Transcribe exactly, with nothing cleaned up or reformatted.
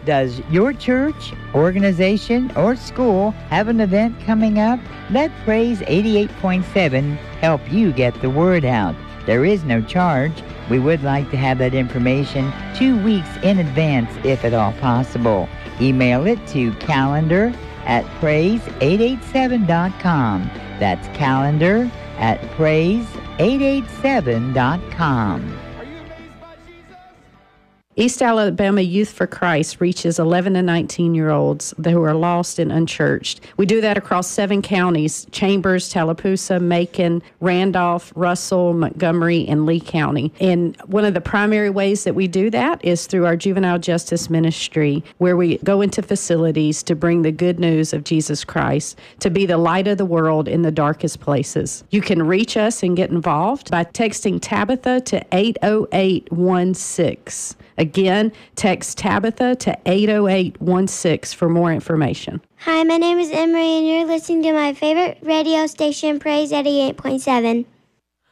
Does your church, organization, or school have an event coming up? Let Praise eighty-eight point seven help you get the word out. There is no charge. We would like to have that information two weeks in advance if at all possible. Email it to calendar at praise eight eight seven dot com. That's calendar at praise eight eight seven dot com. East Alabama Youth for Christ reaches eleven to nineteen-year-olds who are lost and unchurched. We do that across seven counties: Chambers, Tallapoosa, Macon, Randolph, Russell, Montgomery, and Lee County. And one of the primary ways that we do that is through our juvenile justice ministry, where we go into facilities to bring the good news of Jesus Christ, to be the light of the world in the darkest places. You can reach us and get involved by texting Tabitha to eight oh eight one six. Again, text Tabitha to eight oh eight one six for more information. Hi, my name is Emery, and you're listening to my favorite radio station, Praise eighty-eight point seven.